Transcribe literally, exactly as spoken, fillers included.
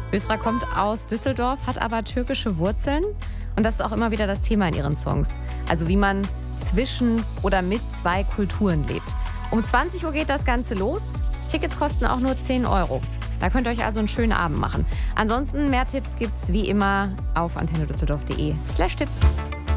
Hüsra kommt aus Düsseldorf, hat aber türkische Wurzeln. Und das ist auch immer wieder das Thema in ihren Songs. Also wie man zwischen oder mit zwei Kulturen lebt. Um zwanzig Uhr geht das Ganze los. Tickets kosten auch nur zehn Euro. Da könnt ihr euch also einen schönen Abend machen. Ansonsten mehr Tipps gibt's wie immer auf antennedüsseldorf punkt de slash Tipps.